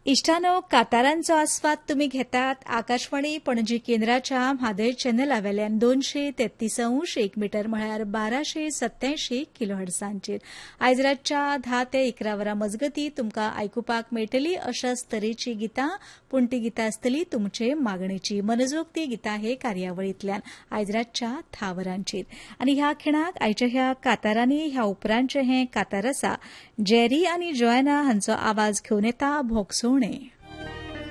इश्टानो, कांतारांचो आस्वाद तुमी घेतात आकाशवाणी पणजी केंद्राच्या म्हादय चॅनलावेल्यान 233 1 मीटर म्हळ्यार 1287 किलोहर्ट्झांचेर. आयज रातच्या 10 ते 11 वरां मजगतीं तुमकां आयकुपाक मेळटली अशाच तरेची गितां, पूण ती गितां आसतली तुमचे मागणेची. मनजोगती गितां हे कार्यावळींतल्यान आयज रातच्या 10 वरांचेर. आनी ह्या खिणाक आयच्या ह्या कांतारांनी ह्या उपरांतचे हें कांतार आसा. जॅरी आनी जोएना हांचो आवाज घेवन येता भोगसवणे.